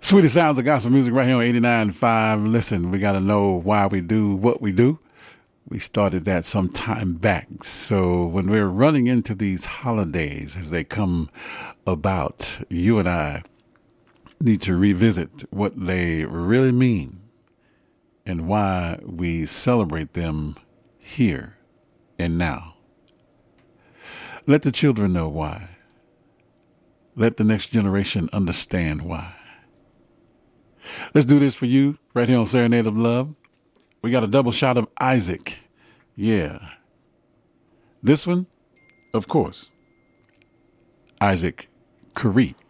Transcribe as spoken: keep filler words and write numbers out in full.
Sweetest sounds of gospel music right here on eighty-nine point five. Listen, we got to know why we do what we do. We started that some time back. So when we're running into these holidays as they come about, you and I need to revisit what they really mean and why we celebrate them here and now. Let the children know why. Let the next generation understand why. Let's do this for you right here on Serenade of Love. We got a double shot of Isaac. Yeah. This one, of course, Isaac Curry.